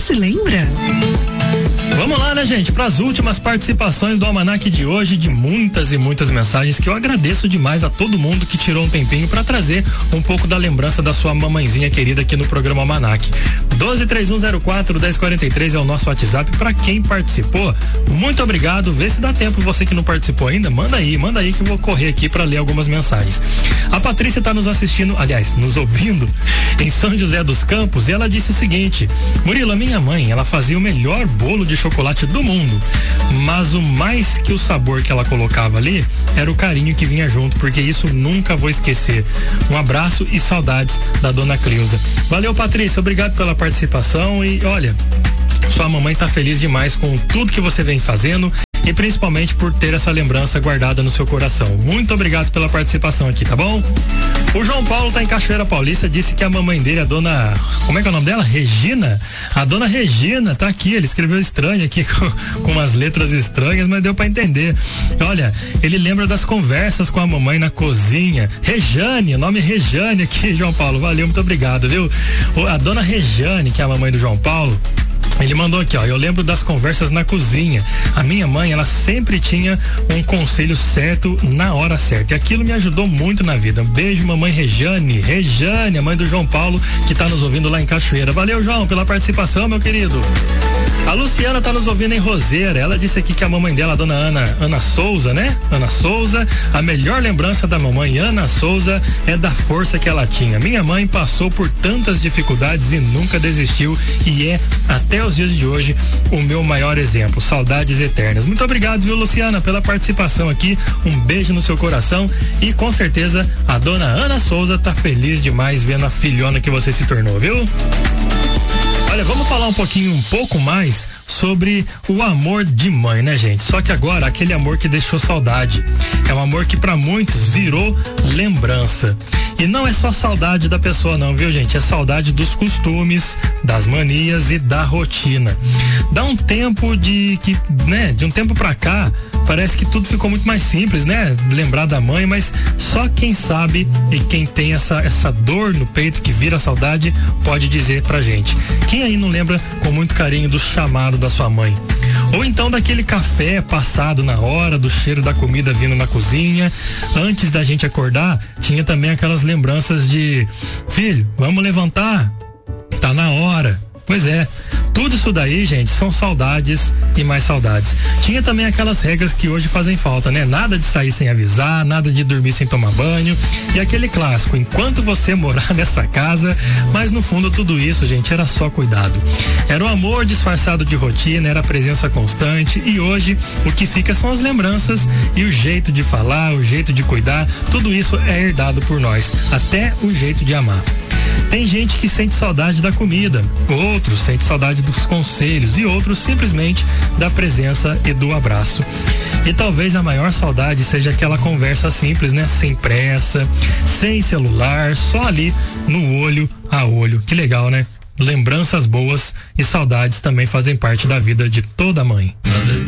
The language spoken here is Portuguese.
se lembra? Vamos lá, né, gente? Para as últimas participações do Almanac de hoje, de muitas e muitas mensagens que eu agradeço demais a todo mundo que tirou um tempinho para trazer um pouco da lembrança da sua mamãezinha querida aqui no programa Almanac. 1231041043 é o nosso WhatsApp para quem participou. Muito obrigado. Vê se dá tempo, você que não participou ainda, manda aí que eu vou correr aqui para ler algumas mensagens. A Patrícia está nos assistindo, aliás, nos ouvindo em São José dos Campos, e ela disse o seguinte: Murilo, a minha mãe, ela fazia o melhor bolo de chocolate do mundo, mas o mais que o sabor que ela colocava ali era o carinho que vinha junto, porque isso nunca vou esquecer. Um abraço e saudades da dona Cleusa. Valeu, Patrícia, obrigado pela participação e olha, sua mamãe tá feliz demais com tudo que você vem fazendo e principalmente por ter essa lembrança guardada no seu coração. Muito obrigado pela participação aqui, tá bom? O João Paulo tá em Cachoeira Paulista, disse que a mamãe dele, a dona, como é que é o nome dela? Regina? A dona Regina tá aqui, ele escreveu estranho aqui com umas letras estranhas, mas deu pra entender. Olha, ele lembra das conversas com a mamãe na cozinha. Rejane, o nome é Rejane aqui, João Paulo, valeu, muito obrigado, viu? A dona Rejane, que é a mamãe do João Paulo, ele mandou aqui, ó, eu lembro das conversas na cozinha. A minha mãe, ela sempre tinha um conselho certo na hora certa. E aquilo me ajudou muito na vida. Um beijo, mamãe Rejane, a mãe do João Paulo, que tá nos ouvindo lá em Cachoeira. Valeu, João, pela participação, meu querido. A Luciana tá nos ouvindo em Roseira. Ela disse aqui que a mamãe dela, a dona Ana Souza, né? Ana Souza, a melhor lembrança da mamãe Ana Souza é da força que ela tinha. Minha mãe passou por tantas dificuldades e nunca desistiu e é, até os dias de hoje, o meu maior exemplo. Saudades eternas. Muito obrigado, viu, Luciana, pela participação aqui. Um beijo no seu coração e com certeza a dona Ana Souza tá feliz demais vendo a filhona que você se tornou, viu? Olha, vamos falar um pouco mais sobre o amor de mãe, né, gente? Só que agora, aquele amor que deixou saudade. É um amor que para muitos virou lembrança. E não é só saudade da pessoa não, viu, gente? É saudade dos costumes, das manias e da rotina. Dá um tempo de um tempo pra cá, parece que tudo ficou muito mais simples, né? Lembrar da mãe, mas só quem sabe e quem tem essa dor no peito que vira saudade pode dizer pra gente. Quem aí não lembra com muito carinho do chamado da sua mãe? Ou então daquele café passado na hora, do cheiro da comida vindo na cozinha. Antes da gente acordar, tinha também aquelas lembranças de: filho, vamos levantar? Tá na hora. Pois é, tudo isso daí, gente, são saudades e mais saudades. Tinha também aquelas regras que hoje fazem falta, né? Nada de sair sem avisar, nada de dormir sem tomar banho. E aquele clássico, enquanto você morar nessa casa, mas no fundo tudo isso, gente, era só cuidado. Era o amor disfarçado de rotina, era a presença constante e hoje o que fica são as lembranças e o jeito de falar, o jeito de cuidar, tudo isso é herdado por nós, até o jeito de amar. Tem gente que sente saudade da comida, outros sente saudade dos conselhos e outros simplesmente da presença e do abraço. E talvez a maior saudade seja aquela conversa simples, né? Sem pressa, sem celular, só ali no olho a olho. Que legal, né? Lembranças boas e saudades também fazem parte da vida de toda mãe.